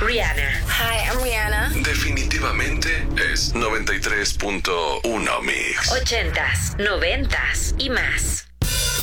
Rihanna. Hi, I'm Rihanna. Definitivamente es 93.1 Mix. 80s, 90s y más.